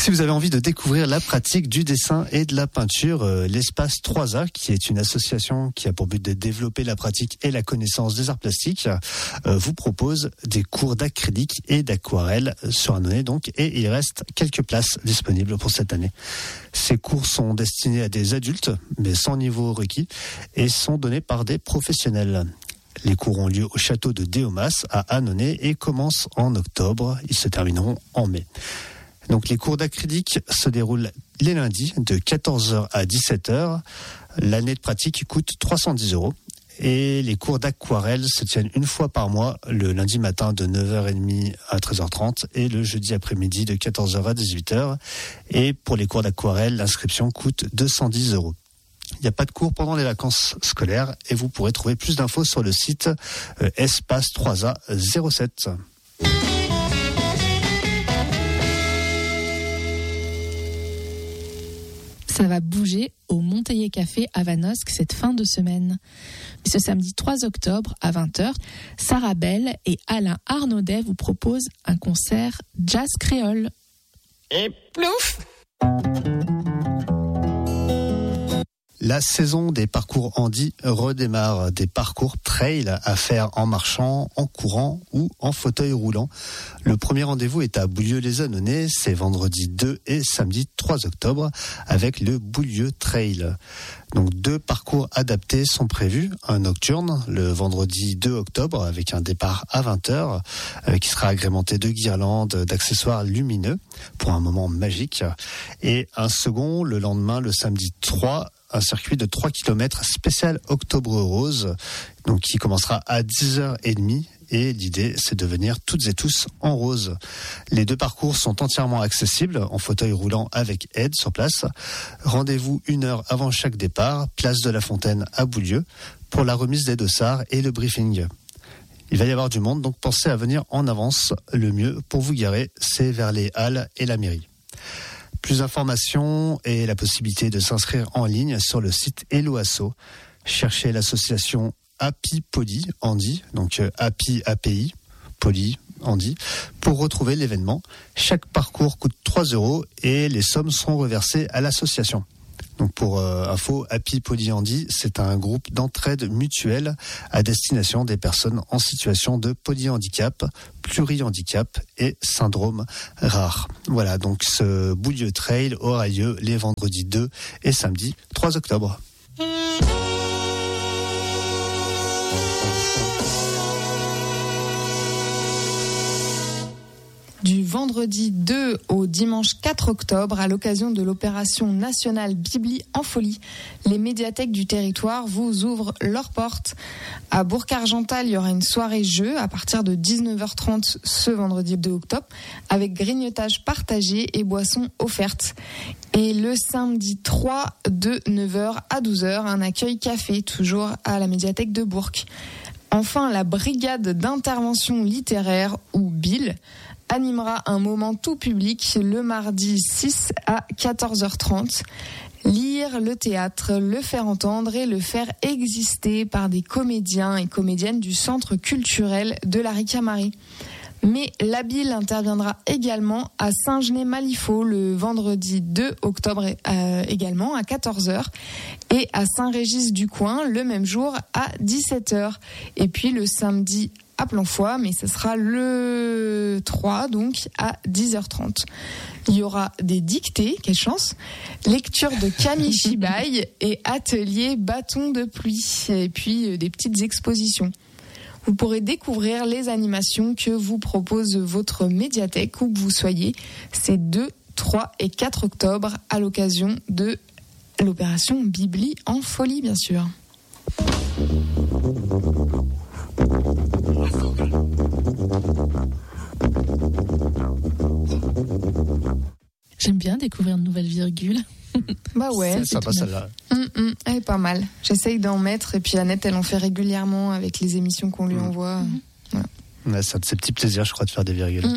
Si vous avez envie de découvrir la pratique du dessin et de la peinture, l'espace 3A, qui est une association qui a pour but de développer la pratique et la connaissance des arts plastiques, vous propose des cours d'acrylique et d'aquarelle sur Annonay donc, et il reste quelques places disponibles pour cette année. Ces cours sont destinés à des adultes, mais sans niveau requis, et sont donnés par des professionnels. Les cours ont lieu au château de Déomas à Annonay et commencent en octobre. Ils se termineront en mai. Donc les cours d'acrylique se déroulent les lundis de 14h à 17h. L'année de pratique coûte 310 €. Et les cours d'aquarelle se tiennent une fois par mois, le lundi matin de 9h30 à 13h30 et le jeudi après-midi de 14h à 18h. Et pour les cours d'aquarelle, l'inscription coûte 210 €. Il n'y a pas de cours pendant les vacances scolaires et vous pourrez trouver plus d'infos sur le site Espace 3A 07. Ça va bouger au Monteiller Café à Vanosque cette fin de semaine. Ce samedi 3 octobre à 20h, Sarah Bell et Alain Arnaudet vous proposent un concert jazz créole. Et plouf! La saison des parcours handi redémarre. Des parcours trail à faire en marchant, en courant ou en fauteuil roulant. Le premier rendez-vous est à Boulieu-les-Annonay, c'est vendredi 2 et samedi 3 octobre avec le Boulieu Trail. Donc 2 parcours adaptés sont prévus. Un nocturne le vendredi 2 octobre avec un départ à 20h qui sera agrémenté de guirlandes, d'accessoires lumineux pour un moment magique. Et un second le lendemain, le samedi 3, un circuit de 3 km spécial Octobre Rose, donc qui commencera à 10h30. Et l'idée, c'est de venir toutes et tous en rose. Les 2 parcours sont entièrement accessibles en fauteuil roulant avec aide sur place. Rendez-vous 1 heure avant chaque départ, place de la Fontaine à Boulieu, pour la remise des dossards et le briefing. Il va y avoir du monde, donc pensez à venir en avance. Le mieux pour vous garer, c'est vers les halles et la mairie. Plus d'informations et la possibilité de s'inscrire en ligne sur le site Hello Asso. Cherchez l'association Happy Poly Handi, donc Happy API, Poly Handi, pour retrouver l'événement. Chaque parcours coûte 3 € et les sommes seront reversées à l'association. Donc pour info, Happy Poly Handi, c'est un groupe d'entraide mutuelle à destination des personnes en situation de polyhandicap, plurihandicap et syndrome rare. Voilà, donc ce Boulieu Trail aura lieu les vendredis 2 et samedi 3 octobre. Du vendredi 2 au dimanche 4 octobre, à l'occasion de l'opération nationale Bibli en folie, les médiathèques du territoire vous ouvrent leurs portes. À Bourg-Argental, il y aura une soirée jeu à partir de 19h30 ce vendredi 2 octobre, avec grignotage partagé et boissons offertes. Et le samedi 3 de 9h à 12h, un accueil café, toujours à la médiathèque de Bourg. Enfin, la brigade d'intervention littéraire, ou BIL, animera un moment tout public le mardi 6 à 14h30. Lire le théâtre, le faire entendre et le faire exister par des comédiens et comédiennes du Centre culturel de la Ricamarie. Mais la BIL interviendra également à Saint-Genès-Malifaux le vendredi 2 octobre également à 14h et à Saint-Régis-du-Coin le même jour à 17h. Et puis le samedi à Planfoy, mais ce sera le 3, donc à 10h30. Il y aura des dictées, quelle chance, lecture de Kamishibai et atelier bâton de pluie, et puis des petites expositions. Vous pourrez découvrir les animations que vous propose votre médiathèque, où que vous soyez, ces 2, 3 et 4 octobre, à l'occasion de l'opération Bibli en folie, bien sûr. J'aime bien découvrir de nouvelles virgules. Bah ouais. C'est sympa celle-là. Elle est pas mal. J'essaye d'en mettre et puis Annette, elle en fait régulièrement avec les émissions qu'on lui envoie. Voilà. Ouais, c'est un de ses petits plaisirs, je crois, de faire des virgules.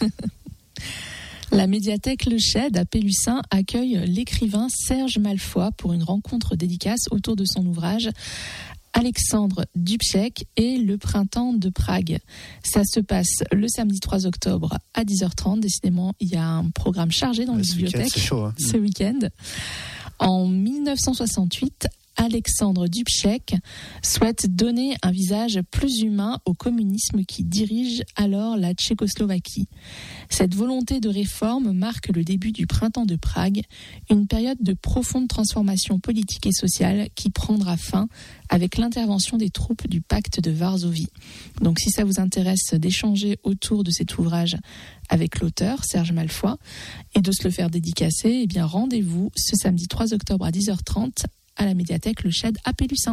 La médiathèque Le Ched à Pélussin accueille l'écrivain Serge Malfoy pour une rencontre dédicace autour de son ouvrage Alexandre Dubček et le Printemps de Prague. Ça se passe le samedi 3 octobre à 10h30. Décidément, il y a un programme chargé dans les bibliothèques C'est chaud, hein. ce week-end. En 1968, Alexandre Dubček souhaite donner un visage plus humain au communisme qui dirige alors la Tchécoslovaquie. Cette volonté de réforme marque le début du Printemps de Prague, une période de profonde transformation politique et sociale qui prendra fin avec l'intervention des troupes du pacte de Varsovie. Donc si ça vous intéresse d'échanger autour de cet ouvrage avec l'auteur, Serge Malfoy, et de se le faire dédicacer, eh bien rendez-vous ce samedi 3 octobre à 10h30 à la médiathèque Le Chède à Pélussin.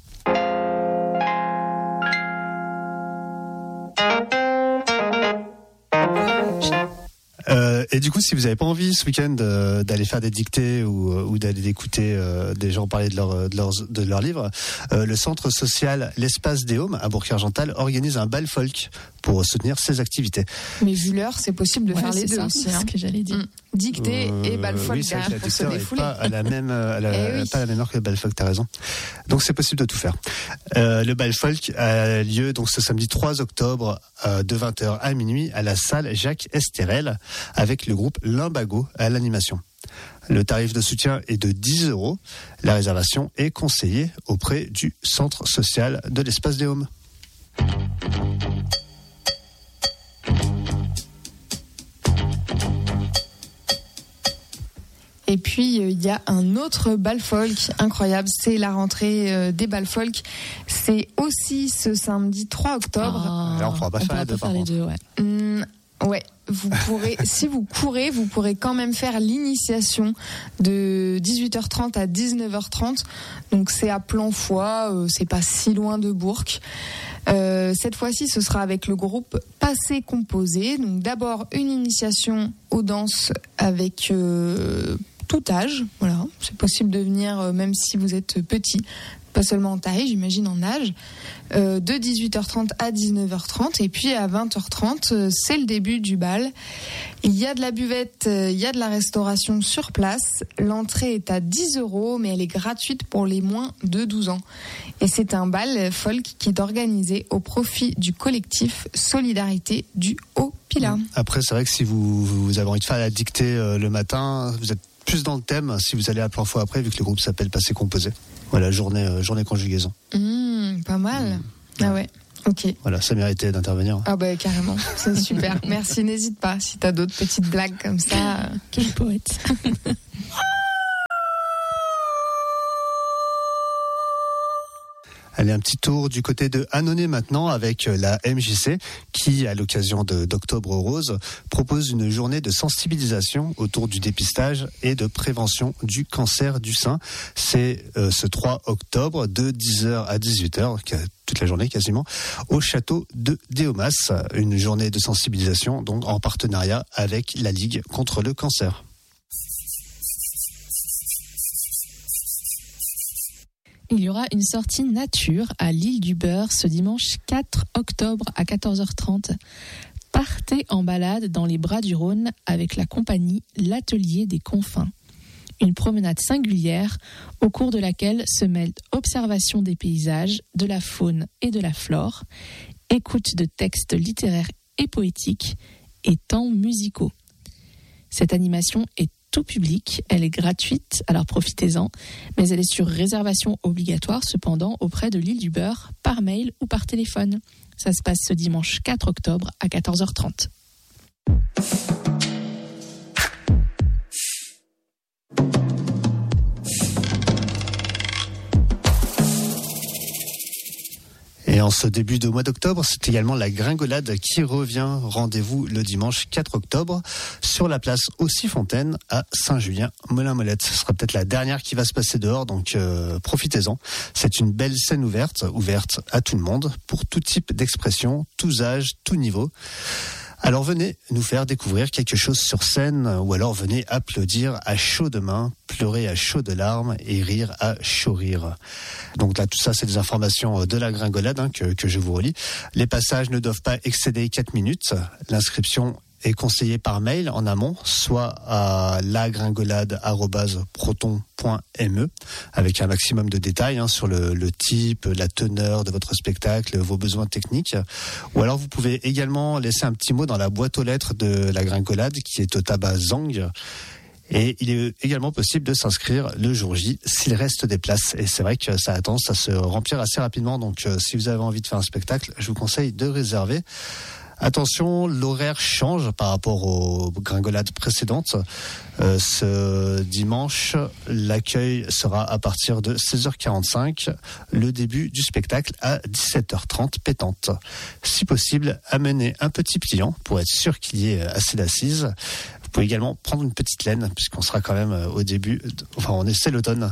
Et du coup, si vous n'avez pas envie ce week-end d'aller faire des dictées ou d'aller écouter des gens parler de leurs livres, le centre social L'Espace des Haumes à Bourg-Argental organise un bal folk pour soutenir ses activités. Mais vu l'heure, c'est possible de faire les deux aussi. C'est ce que j'allais dire. Dictée et bal folk derrière pour se défouler. Pas à la même pas à la même heure que le bal folk, t'as raison. Donc c'est possible de tout faire. Le bal folk a lieu donc ce samedi 3 octobre de 20h à minuit à la salle Jacques Esterel avec le groupe Limbago à l'animation. Le tarif de soutien est de 10 €. La réservation est conseillée auprès du centre social de l'Espace des Haumes. Et puis, il y a un autre bal folk incroyable, c'est la rentrée des bal folk. C'est aussi ce samedi 3 octobre. Là, on ne pourra pas faire les deux, ouais. Ouais, vous pourrez, si vous courez, vous pourrez quand même faire l'initiation de 18h30 à 19h30. Donc c'est à Planfoy, c'est pas si loin de Bourg. Cette fois-ci, ce sera avec le groupe Passé Composé. Donc d'abord une initiation aux danses avec tout âge. Voilà, c'est possible de venir même si vous êtes petit. Pas seulement en taille, j'imagine en âge, de 18h30 à 19h30, et puis à 20h30, c'est le début du bal. Il y a de la buvette, il y a de la restauration sur place. L'entrée est à 10 €, mais elle est gratuite pour les moins de 12 ans. Et c'est un bal folk qui est organisé au profit du collectif Solidarité du Haut-Pilat. Après, c'est vrai que si vous avez envie de faire la dictée le matin, vous êtes plus dans le thème si vous allez à Planfoy après, vu que le groupe s'appelle Passé Composé. Voilà, journée conjugaison. Pas mal. Ah ouais, ok. Voilà, ça méritait d'intervenir. Ah bah carrément, c'est super. Merci, n'hésite pas si t'as d'autres petites blagues comme ça. Quel poète. Allez, un petit tour du côté de Annonay maintenant avec la MJC qui, à l'occasion d'Octobre Rose, propose une journée de sensibilisation autour du dépistage et de prévention du cancer du sein. C'est ce 3 octobre de 10h à 18h, toute la journée quasiment, au château de Déomas. Une journée de sensibilisation donc en partenariat avec la Ligue contre le cancer. Il y aura une sortie nature à l'île du Beurre ce dimanche 4 octobre à 14h30. Partez en balade dans les bras du Rhône avec la compagnie L'Atelier des Confins. Une promenade singulière au cours de laquelle se mêlent observation des paysages, de la faune et de la flore, écoute de textes littéraires et poétiques et temps musicaux. Cette animation est tout public, elle est gratuite, alors profitez-en, mais elle est sur réservation obligatoire cependant auprès de l'île du Beurre, par mail ou par téléphone. Ça se passe ce dimanche 4 octobre à 14h30. Et en ce début de mois d'octobre, c'est également la Gringolade qui revient. Rendez-vous le dimanche 4 octobre sur la place Aussi-Fontaine à Saint-Julien-Molin-Molette. Ce sera peut-être la dernière qui va se passer dehors, donc profitez-en. C'est une belle scène ouverte à tout le monde, pour tout type d'expression, tous âges, tout niveau. Alors venez nous faire découvrir quelque chose sur scène, ou alors venez applaudir à chaud de main, pleurer à chaud de larmes et rire à chaud rire. Donc là, tout ça, c'est des informations de la Gringolade que je vous relis. Les passages ne doivent pas excéder 4 minutes. L'inscription est conseillé par mail en amont, soit à lagringolade@proton.me avec un maximum de détails sur le type, la teneur de votre spectacle, vos besoins techniques. Ou alors vous pouvez également laisser un petit mot dans la boîte aux lettres de la Gringolade qui est au tabac Zang. Et il est également possible de s'inscrire le jour J s'il reste des places. Et c'est vrai que ça a tendance à se remplir assez rapidement. Donc si vous avez envie de faire un spectacle, je vous conseille de réserver. Attention, l'horaire change par rapport aux gringolades précédentes. Ce dimanche, l'accueil sera à partir de 16h45, le début du spectacle à 17h30 pétante. Si possible, amenez un petit pliant pour être sûr qu'il y ait assez d'assises. Vous pouvez également prendre une petite laine, puisqu'on sera quand même au début, c'est l'automne.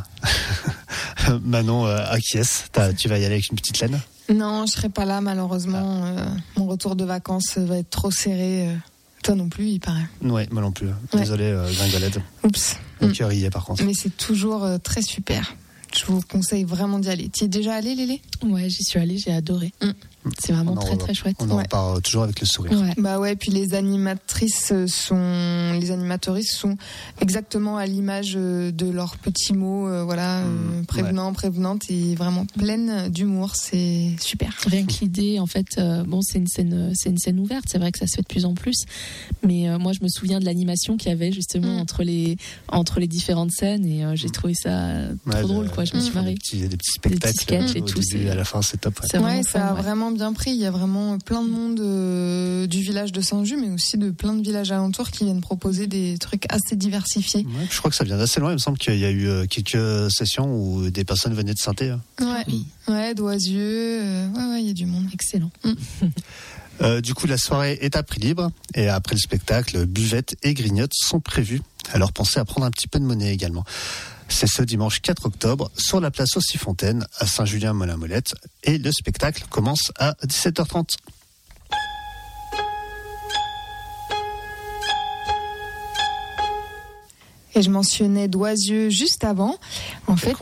Manon acquiesce, tu vas y aller avec une petite laine ? Non, je serai pas là malheureusement. Mon retour de vacances va être trop serré. Toi non plus, il paraît. Ouais, moi non plus. Désolé, Gringolade. Oups. Mon cœur y est par contre. Mais c'est toujours très super. Je vous conseille vraiment d'y aller. Tu y es déjà allé, Lélé ? Ouais, j'y suis allée, j'ai adoré. C'est vraiment très très chouette. On en parle toujours avec le sourire. Ouais. Bah ouais, puis les animatrices les animatrices sont exactement à l'image de leurs petits mots, prévenantes et vraiment pleines d'humour. C'est super. Rien que l'idée, en fait, c'est une scène ouverte. C'est vrai que ça se fait de plus en plus, mais moi je me souviens de l'animation qu'il y avait justement entre les différentes scènes et j'ai trouvé ça trop drôle, quoi. Je me suis marrée. Des petits spectacles, des petits sketchs et au tout. Début, à la fin, c'est top. Ouais, ça a vraiment bien pris. Il y a vraiment plein de monde du village de Saint-Just, mais aussi de plein de villages alentours qui viennent proposer des trucs assez diversifiés. Ouais, je crois que ça vient d'assez loin. Il me semble qu'il y a eu quelques sessions où des personnes venaient de Saint-Thé. Ouais, d'Oisieux. Il y a du monde. Excellent. Du coup, la soirée est à prix libre et après le spectacle, buvettes et grignotes sont prévues. Alors pensez à prendre un petit peu de monnaie également. C'est ce dimanche 4 octobre sur la place Aussi-Fontaine à Saint-Julien-Molin-Molette et le spectacle commence à 17h30. Et je mentionnais Doisieux juste avant. En fait,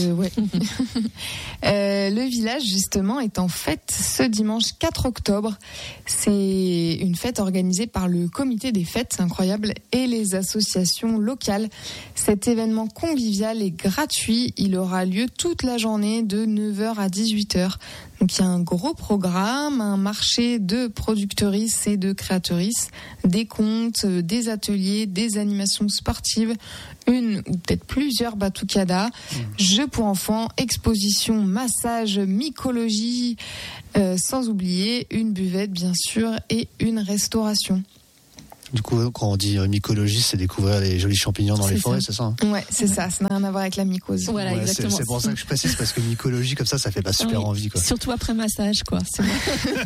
le village justement est en fête ce dimanche 4 octobre. C'est une fête organisée par le comité des fêtes, c'est incroyable, et les associations locales. Cet événement convivial est gratuit. Il aura lieu toute la journée de 9h à 18h. Donc il y a un gros programme, un marché de productrices et de créatrices, des contes, des ateliers, des animations sportives, une ou peut-être plusieurs batucadas, jeux pour enfants, expositions, massages, mycologie, sans oublier une buvette bien sûr et une restauration. Du coup, quand on dit mycologie, c'est découvrir les jolis champignons dans les forêts, c'est ça ? Ouais, c'est ça. Ça n'a rien à voir avec la mycose. Voilà, exactement. C'est pour ça que je précise, parce que mycologie, comme ça fait pas super envie, quoi. Surtout après massage, quoi. C'est bon.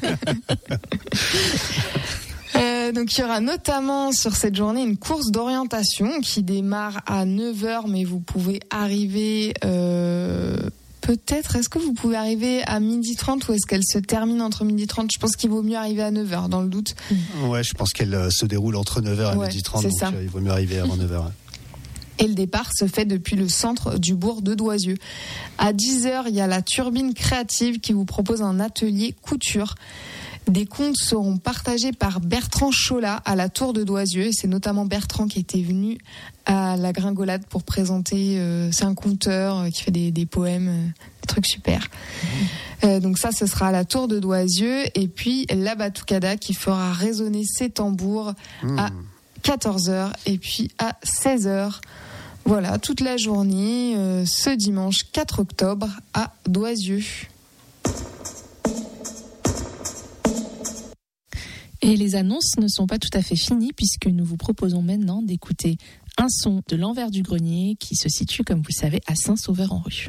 Donc il y aura notamment sur cette journée une course d'orientation qui démarre à 9h, mais vous pouvez arriver... Peut-être, est-ce que vous pouvez arriver à 12h30 ou est-ce qu'elle se termine entre 12h30 ? Je pense qu'il vaut mieux arriver à 9h, dans le doute. Ouais, je pense qu'elle se déroule entre 9h et 12h30, donc il vaut mieux arriver avant 9h. Et le départ se fait depuis le centre du bourg de Doisieux. À 10h, il y a la Turbine Créative qui vous propose un atelier couture. Des contes seront partagés par Bertrand Cholat à la Tour de Doisieux. C'est notamment Bertrand qui était venu à la Gringolade pour présenter. C'est un conteur qui fait des poèmes, des trucs super. Donc ça, ce sera à la Tour de Doisieux. Et puis la Batucada qui fera résonner ses tambours à 14h et puis à 16h. Voilà, toute la journée, ce dimanche 4 octobre à Doisieux. Et les annonces ne sont pas tout à fait finies puisque nous vous proposons maintenant d'écouter un son de l'Envers du Grenier qui se situe, comme vous le savez, à Saint-Sauveur-en-Rue.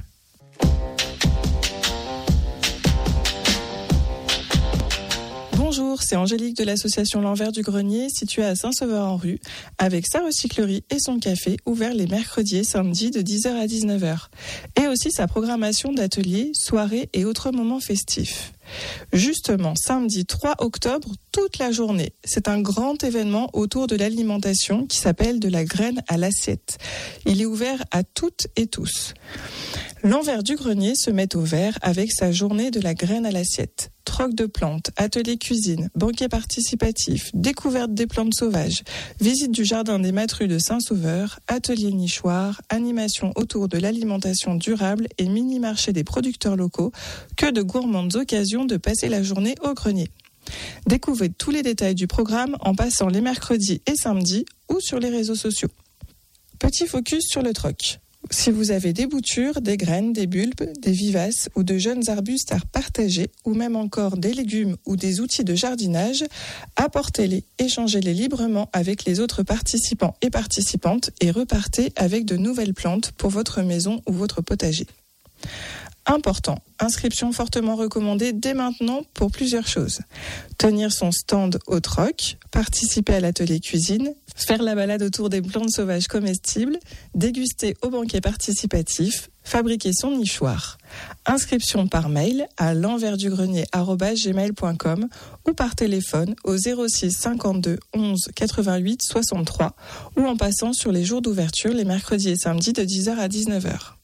Bonjour, c'est Angélique de l'association L'Envers du Grenier, située à Saint-Sauveur-en-Rue, avec sa recyclerie et son café, ouvert les mercredis et samedis de 10h à 19h. Et aussi sa programmation d'ateliers, soirées et autres moments festifs. Justement, samedi 3 octobre, toute la journée, c'est un grand événement autour de l'alimentation qui s'appelle De la graine à l'assiette. Il est ouvert à toutes et tous. L'envers du grenier se met au vert avec sa journée de la graine à l'assiette. Troc de plantes, atelier cuisine, banquet participatif, découverte des plantes sauvages, visite du jardin des Matrues de Saint-Sauveur, atelier nichoir, animation autour de l'alimentation durable et mini-marché des producteurs locaux. Que de gourmandes occasions de passer la journée au grenier. Découvrez tous les détails du programme en passant les mercredis et samedis ou sur les réseaux sociaux. Petit focus sur le troc. Si vous avez des boutures, des graines, des bulbes, des vivaces ou de jeunes arbustes à partager, ou même encore des légumes ou des outils de jardinage, apportez-les, échangez-les librement avec les autres participants et participantes et repartez avec de nouvelles plantes pour votre maison ou votre potager. Important, inscription fortement recommandée dès maintenant pour plusieurs choses. Tenir son stand au troc, participer à l'atelier cuisine, faire la balade autour des plantes sauvages comestibles, déguster au banquet participatif, fabriquer son nichoir. Inscription par mail à l'enversdugrenier@gmail.com ou par téléphone au 06 52 11 88 63 ou en passant sur les jours d'ouverture les mercredis et samedis de 10h à 19h.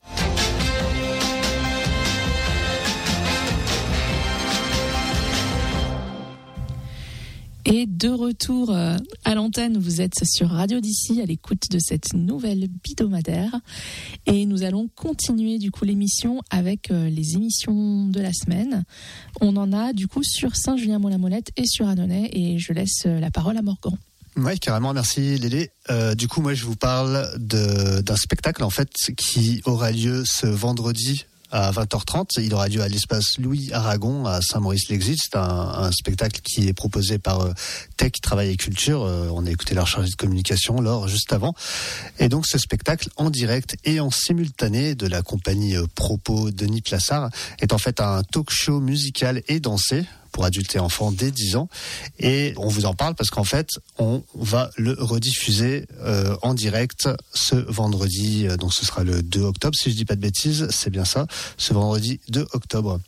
Et de retour à l'antenne, vous êtes sur Radio d'ici à l'écoute de cette nouvelle hebdomadaire et nous allons continuer du coup l'émission avec les émissions de la semaine. On en a du coup sur Saint-Julien-Mont-la-Molette et sur Annonay et je laisse la parole à Morgan. Oui, carrément, merci Lélé. Du coup, moi je vous parle d'un spectacle en fait qui aura lieu ce vendredi à 20h30. Il aura lieu à l'espace Louis Aragon à Saint-Maurice-l'Exil. C'est un spectacle qui est proposé par Tech Travail et Culture. On a écouté leur chargée de communication, Laure, juste avant. Et donc ce spectacle en direct et en simultané de la compagnie Propos Denis Plassard est en fait un talk show musical et dansé pour adultes et enfants dès 10 ans. Et on vous en parle parce qu'en fait, on va le rediffuser en direct ce vendredi. Donc ce sera le 2 octobre, si je dis pas de bêtises, c'est bien ça, ce vendredi 2 octobre.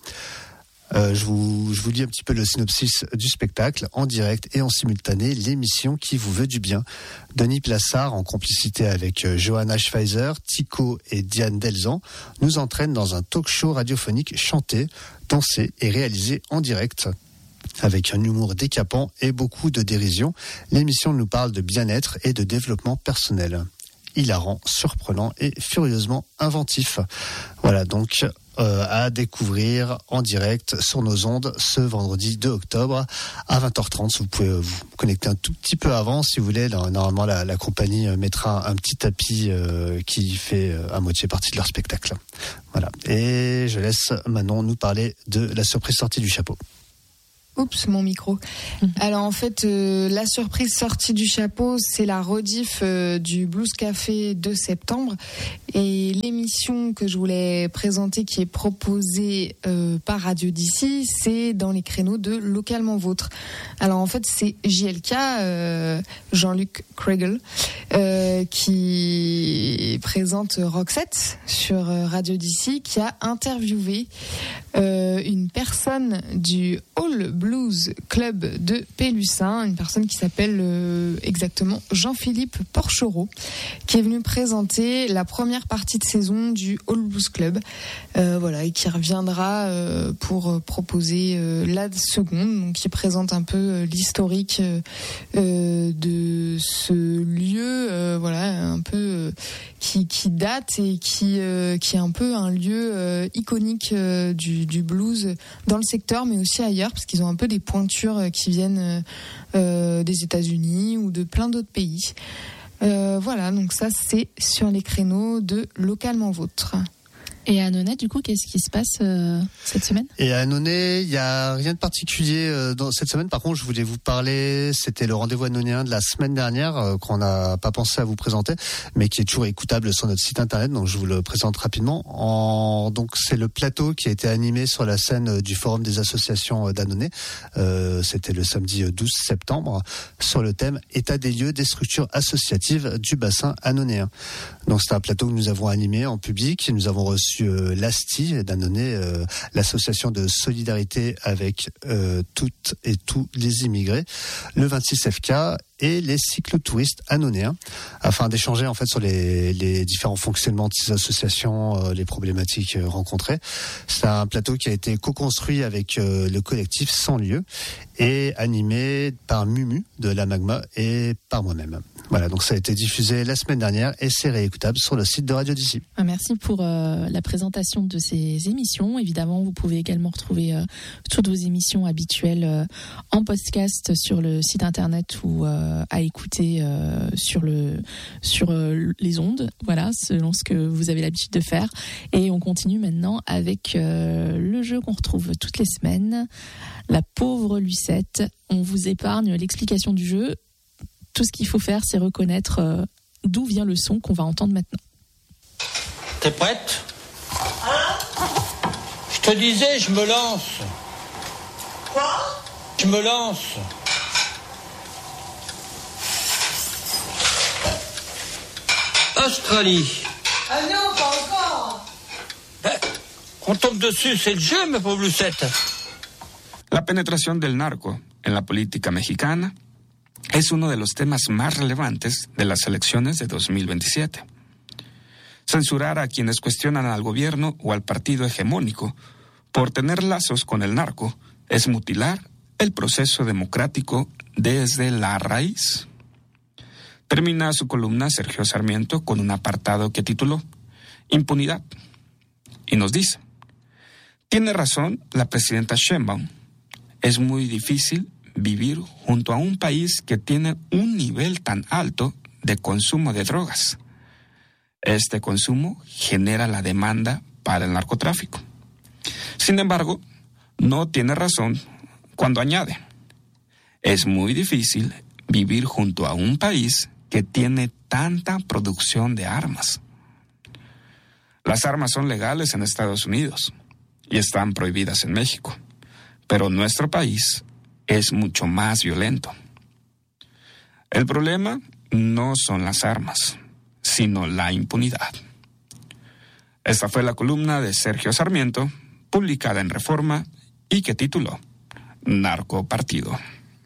Je vous lis un petit peu le synopsis du spectacle. En direct et en simultané, l'émission qui vous veut du bien. Denis Plassard, en complicité avec Johanna Schweizer, Tico et Diane Delzan, nous entraîne dans un talk show radiophonique chanté, dansé et réalisé en direct. Avec un humour décapant et beaucoup de dérision, l'émission nous parle de bien-être et de développement personnel. Hilarant, surprenant et furieusement inventif. Voilà donc à découvrir en direct sur nos ondes ce vendredi 2 octobre à 20h30. Vous pouvez vous connecter un tout petit peu avant si vous voulez. Normalement la compagnie mettra un petit tapis qui fait à moitié partie de leur spectacle. Voilà. Et je laisse Manon nous parler de la surprise sortie du chapeau. Oups, mon micro. Alors en fait, la surprise sortie du chapeau, c'est la rediff du Blues Café de septembre. Et l'émission que je voulais présenter, qui est proposée par Radio d'ici, c'est dans les créneaux de Localement Vôtre. Alors en fait, c'est JLK, Jean-Luc Kregel, qui présente Roxette sur Radio d'ici, qui a interviewé une personne du Hall Blues Club de Pélussin, une personne qui s'appelle exactement Jean-Philippe Porchereau, qui est venu présenter la première partie de saison du Hall Blues Club, voilà, et qui reviendra pour proposer la seconde, donc qui présente un peu l'historique de ce lieu, voilà, un peu qui date et qui est un peu un lieu iconique du blues dans le secteur, mais aussi ailleurs, parce qu'ils ont un peu des pointures qui viennent des États-Unis ou de plein d'autres pays. Voilà, donc ça c'est sur les créneaux de Localement Vôtre. Et à Annonay, du coup, qu'est-ce qui se passe cette semaine ? Et à Annonay, il n'y a rien de particulier dans cette semaine. Par contre, je voulais vous parler, c'était le rendez-vous annonéen de la semaine dernière qu'on n'a pas pensé à vous présenter, mais qui est toujours écoutable sur notre site internet. Donc, je vous le présente rapidement. Donc, c'est le plateau qui a été animé sur la scène du Forum des associations d'Annonay. C'était le samedi 12 septembre sur le thème État des lieux des structures associatives du bassin annonéen. Donc, c'est un plateau que nous avons animé en public. Nous avons reçu Monsieur Lasti d'Annonay, l'association de solidarité avec toutes et tous les immigrés, le 26 FK et les cyclotouristes annonayens, afin d'échanger en fait sur les différents fonctionnements de ces associations, les problématiques rencontrées. C'est un plateau qui a été co-construit avec le collectif Sans Lieu et animé par Mumu de la Magma et par moi-même. Voilà, donc ça a été diffusé la semaine dernière et c'est réécoutable sur le site de Radio d'ici. Merci pour la présentation de ces émissions. Évidemment, vous pouvez également retrouver toutes vos émissions habituelles en podcast sur le site internet ou à écouter sur les ondes, voilà, selon ce que vous avez l'habitude de faire. Et on continue maintenant avec le jeu qu'on retrouve toutes les semaines, la pauvre Lucette. On vous épargne l'explication du jeu. Tout ce qu'il faut faire, c'est reconnaître d'où vient le son qu'on va entendre maintenant. T'es prête? Je te disais, je me lance. Quoi? Je me lance. Australie. Ah non, pas encore. On tombe dessus, c'est le jeu, ma pauvre Lucette. La penetración del narco en la política mexicana es uno de los temas más relevantes de las elecciones de 2027. Censurar a quienes cuestionan al gobierno o al partido hegemónico por tener lazos con el narco es mutilar el proceso democrático desde la raíz. Termina su columna Sergio Sarmiento con un apartado que tituló Impunidad y nos dice: tiene razón la presidenta Sheinbaum, es muy difícil vivir junto a un país que tiene un nivel tan alto de consumo de drogas. Este consumo genera la demanda para el narcotráfico. Sin embargo, no tiene razón cuando añade: es muy difícil vivir junto a un país que tiene tanta producción de armas. Las armas son legales en Estados Unidos y están prohibidas en México, pero nuestro país es mucho más violento. El problema no son las armas, sino la impunidad. Esta fue la columna de Sergio Sarmiento, publicada en Reforma y que tituló Narcopartido.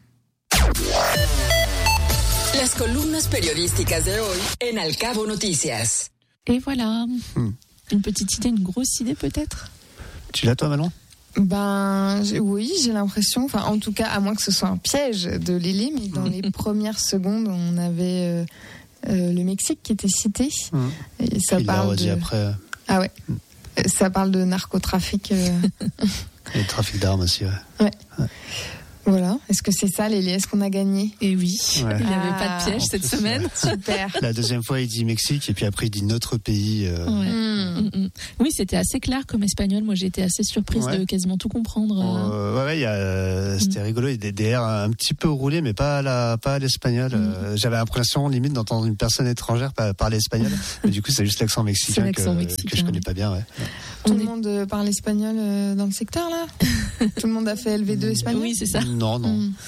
Las columnas periodísticas de hoy en Al Cabo Noticias. Et voilà, une petite idée, une grosse idée peut-être. Tu l'as toi, Manon? Oui, j'ai l'impression, enfin en tout cas à moins que ce soit un piège de Lily, mais dans les premières secondes on avait le Mexique qui était cité. Et ça parle de... après. Ah ouais. Ça parle de narcotrafic. Et le trafic d'armes aussi, ouais. Voilà. Est-ce que c'est ça, Lélie? Est-ce qu'on a gagné? Et oui, il n'y avait pas de piège cette semaine. Super. La deuxième fois, il dit Mexique et puis après, il dit notre pays. Oui, c'était assez clair comme espagnol. Moi, j'ai été assez surprise de quasiment tout comprendre. C'était rigolo. Il y a des airs un petit peu roulés, mais pas à l'espagnol. J'avais l'impression, limite, d'entendre une personne étrangère parler espagnol. Mais du coup, c'est juste l'accent mexicain que je connais pas bien. Ouais. Tout le monde parle espagnol dans le secteur, là? Tout le monde a fait LV2 espagnol? Oui, c'est ça. Non,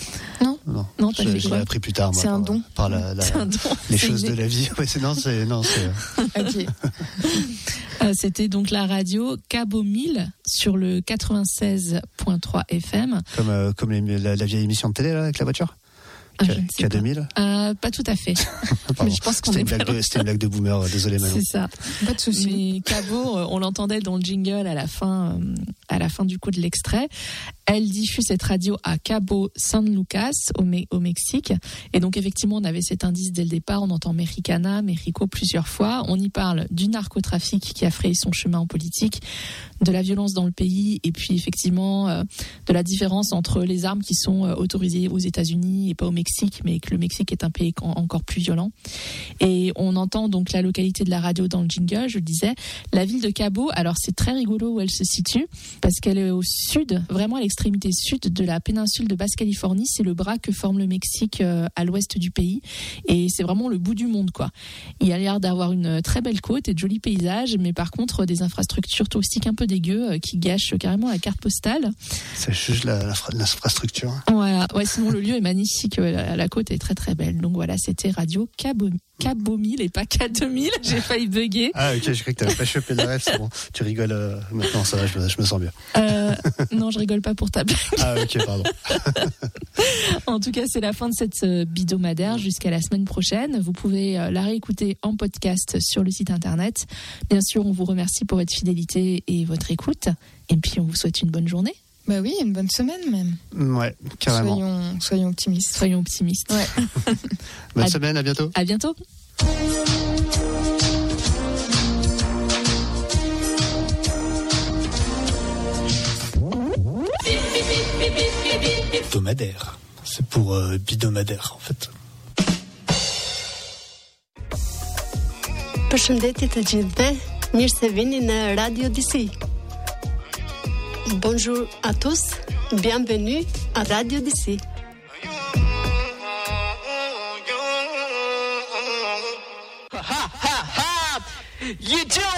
je l'ai appris plus tard. Moi, c'est un don. Par les choses de la vie. Ouais, Ok. C'était donc la radio Cabo 1000 sur le 96.3 FM. Comme la vieille émission de télé là, avec la voiture. K2000 pas tout à fait. Mais je pense qu'on c'était une blague de boomer, désolé Manon. C'est ça. Pas de souci. Mais Cabo, on l'entendait dans le jingle à la fin du coup de l'extrait. Elle diffuse cette radio à Cabo San Lucas au Mexique. Et donc effectivement, on avait cet indice dès le départ. On entend Mexicana, Mexico plusieurs fois. On y parle du narcotrafic qui a frayé son chemin en politique, de la violence dans le pays, et puis effectivement de la différence entre les armes qui sont autorisées aux États-Unis et pas au Mexique, mais que le Mexique est un pays encore plus violent. Et on entend donc la localité de la radio dans le jingle, je le disais, la ville de Cabo. Alors c'est très rigolo où elle se situe, parce qu'elle est au sud, vraiment à l'extrémité sud de la péninsule de Basse-Californie. C'est le bras que forme le Mexique à l'ouest du pays, et c'est vraiment le bout du monde, quoi. Il y a l'air d'avoir une très belle côte et de jolis paysages, mais par contre des infrastructures touristiques un peu dégueu qui gâchent carrément la carte postale. Ça juge l'infrastructure. Voilà. Ouais, sinon le lieu est magnifique, la côte est très très belle. Donc voilà, c'était Radio Cabo K2000 et pas K2000. J'ai failli bugger. Ah ok, je croyais que t'avais pas chopé la rêve, c'est bon. Tu rigoles maintenant, ça va, je me sens bien. Non, je rigole pas pour ta blague. Ah ok, pardon. En tout cas, c'est la fin de cette bidomadaire jusqu'à la semaine prochaine. Vous pouvez la réécouter en podcast sur le site internet. Bien sûr, on vous remercie pour votre fidélité et votre écoute. Et puis, on vous souhaite une bonne journée. Bah oui, une bonne semaine même. Ouais, carrément. Soyons optimistes. Soyons optimistes. Ouais. Bonne semaine, à bientôt. À bientôt. Bidomadaire. C'est pour bidомadaire en fait. Përshëndetje të gjithëve, mirë se vini në Radio DC. Bonjour à tous, bienvenue à Radio DC. You do